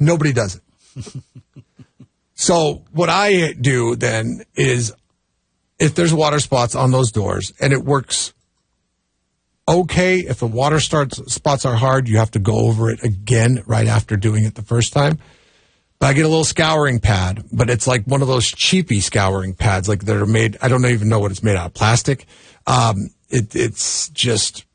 Nobody does it. So what I do then is if there's water spots on those doors and it works okay, if the water spots are hard, you have to go over it again right after doing it the first time. But I get a little scouring pad, but it's like one of those cheapy scouring pads, like that are made, I don't even know what it's made out of, plastic. It's just,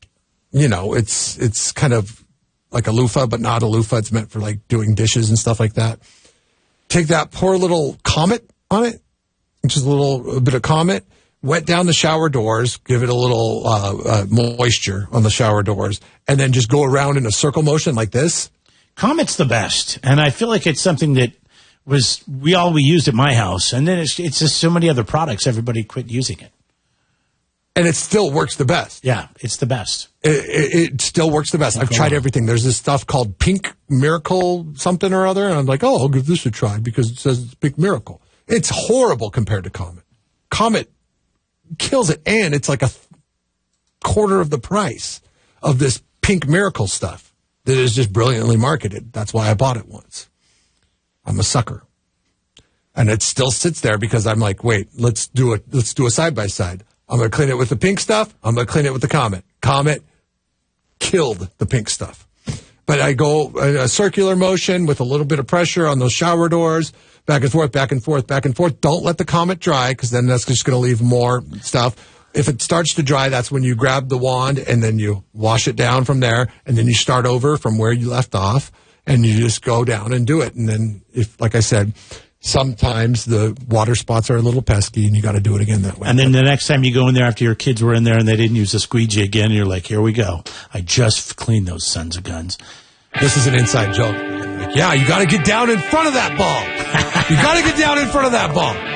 it's kind of like a loofah, but not a loofah. It's meant for like doing dishes and stuff like that. Take that, pour a little Comet on it, just a bit of Comet, wet down the shower doors, give it a little moisture on the shower doors, and then just go around in a circle motion like this. Comet's the best, and I feel like it's something that we used at my house, and then it's just so many other products, everybody quit using it. And it still works the best. Yeah, it's the best. It still works the best. I've tried everything. There's this stuff called Pink Miracle something or other, and I'm like, I'll give this a try because it says it's Pink Miracle. It's horrible compared to Comet. Comet kills it, and it's like a quarter of the price of this Pink Miracle stuff that is just brilliantly marketed. That's why I bought it once. I'm a sucker. And it still sits there because I'm like, wait, let's do a side-by-side. I'm going to clean it with the pink stuff. I'm going to clean it with the Comet. Comet killed the pink stuff. But I go in a circular motion with a little bit of pressure on those shower doors, back and forth, back and forth, back and forth. Don't let the Comet dry because then that's just going to leave more stuff. If it starts to dry, that's when you grab the wand and then you wash it down from there. And then you start over from where you left off and you just go down and do it. And then like I said, sometimes the water spots are a little pesky and you got to do it again that way. And then the next time you go in there after your kids were in there and they didn't use the squeegee again, you're like, here we go. I just cleaned those sons of guns. This is an inside joke. Like, yeah, you got to get down in front of that ball. You got to get down in front of that ball.